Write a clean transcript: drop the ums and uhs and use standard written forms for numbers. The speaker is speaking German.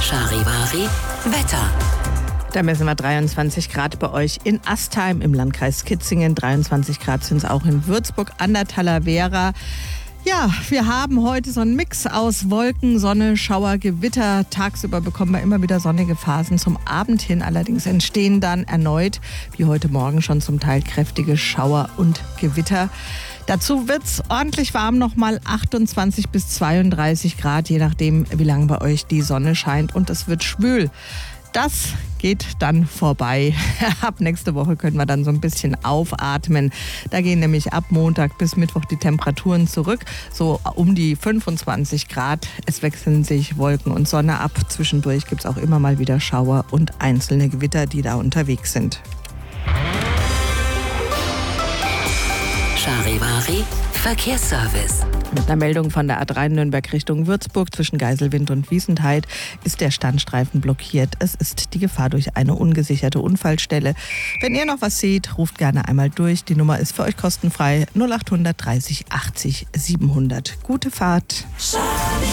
Charivari Wetter. Da messen wir 23 Grad bei euch in Astheim im Landkreis Kitzingen. 23 Grad sind es auch in Würzburg an der Talavera. Ja, wir haben heute so einen Mix aus Wolken, Sonne, Schauer, Gewitter. Tagsüber bekommen wir immer wieder sonnige Phasen. Zum Abend hin allerdings entstehen dann erneut, wie heute Morgen schon zum Teil kräftige Schauer und Gewitter. Dazu wird's ordentlich warm, nochmal 28 bis 32 Grad, je nachdem, wie lange bei euch die Sonne scheint. Und es wird schwül. Das geht dann vorbei. Ab nächste Woche können wir dann so ein bisschen aufatmen. Da gehen nämlich ab Montag bis Mittwoch die Temperaturen zurück, so um die 25 Grad. Es wechseln sich Wolken und Sonne ab. Zwischendurch gibt es auch immer mal wieder Schauer und einzelne Gewitter, die da unterwegs sind. Charivari Verkehrsservice. Mit einer Meldung von der A3 Nürnberg Richtung Würzburg zwischen Geiselwind und Wiesentheid ist der Standstreifen blockiert. Es ist die Gefahr durch eine ungesicherte Unfallstelle. Wenn ihr noch was seht, ruft gerne einmal durch. Die Nummer ist für euch kostenfrei 0800 30 80 700. Gute Fahrt.